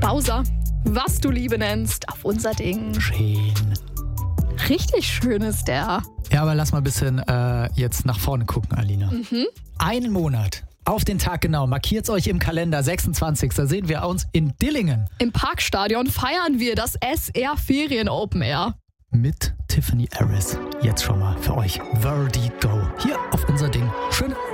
Bowser, was du Liebe nennst, auf unser Ding. Schön. Richtig schön ist der. Ja, aber lass mal ein bisschen jetzt nach vorne gucken, Alina. Einen Monat. Auf den Tag genau. Markiert's euch im Kalender. 26. Da sehen wir uns in Dillingen. Im Parkstadion feiern wir das SR Ferien Open Air. Mit Tiffany Harris. Jetzt schon mal für euch Verdi Go. Hier auf unser Ding. Schöne